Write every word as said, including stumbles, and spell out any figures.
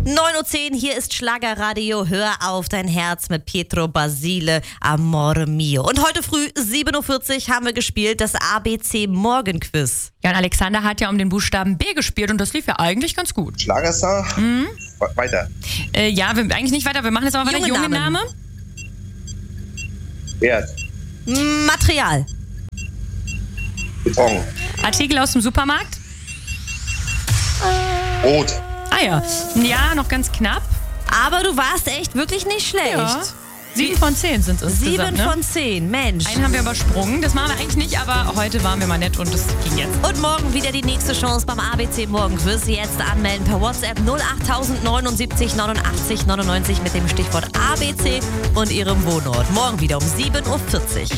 neun Uhr zehn, hier ist Schlagerradio. Hör auf dein Herz mit Pietro Basile, Amore Mio. Und heute früh, sieben Uhr vierzig, haben wir gespielt das A B C Morgenquiz. Ja, und Alexander hat ja um den Buchstaben B gespielt und das lief ja eigentlich ganz gut. Schlagerstar? Mhm. Weiter. Äh, ja, wir, eigentlich nicht weiter. Wir machen jetzt aber weiter. Junge Junge Name. Wert. Material. Beton. Artikel aus dem Supermarkt. Rot. Ah ja. Ja, noch ganz knapp. Aber du warst echt wirklich nicht schlecht. Ja. Sieben von zehn sind es Sieben insgesamt, ne? von zehn, Mensch. Einen haben wir übersprungen. Das machen wir eigentlich nicht, aber heute waren wir mal nett und das ging jetzt. Und morgen wieder die nächste Chance beim A B C Morgenquiz. Jetzt anmelden per WhatsApp null acht neunundsiebzig neunundachtzig neunundneunzig mit dem Stichwort A B C und Ihrem Wohnort. Morgen wieder um sieben Uhr vierzig.